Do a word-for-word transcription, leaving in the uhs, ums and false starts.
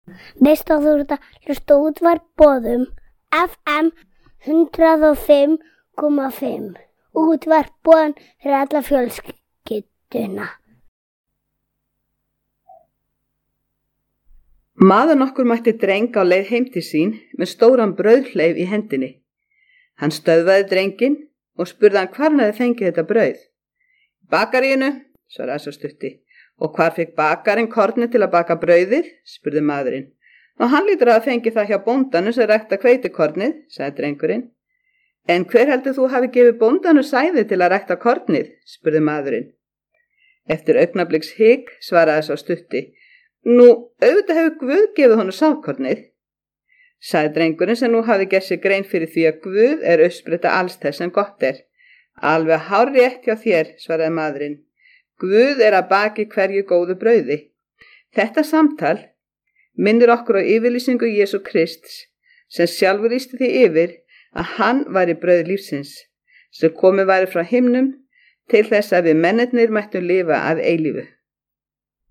Veist að þú ert að hlusta á Útvarp Boðum F M hundrað og fimm komma fimm. Útvarp Boðum fyrir alla fjölskylduna. Maður nokkur mætti dreng á leið heim til sín með stóran brauðhleif í hendinni. Hann stöðvaði drenginn og spurði hann hvar hann hefði fengið þetta brauð. Bakaríinu, svaraði sá stutti. Og hvar fekk bakarinn kornið til að baka brauðið, spurði maðurinn. Og hann lítur að fengi það hjá bóndanum sem rækta hveitikornið, sagði drengurinn. En hver heldur þú hafi gefið bóndanum sæði til að rækta kornið, spurði maðurinn. Eftir augnabliks hik svaraði sá stutti. Nú, auðvitað hefur Guð gefið honum sáðkornið, sagði drengurinn sem nú hafði gert sér grein fyrir því að Guð er uppspretta alls þess sem gott er. Alveg hárrétt hjá þér, svaraði maðurinn. Guð er að baki hverju góðu brauði. Þetta samtal minnir okkur á yfirlýsingu Jesú Krists sem sjálfur lýsti því yfir að hann væri brauð lífsins sem komið væri frá himnum til þess að við mennirnir mættum lifa að eilífu.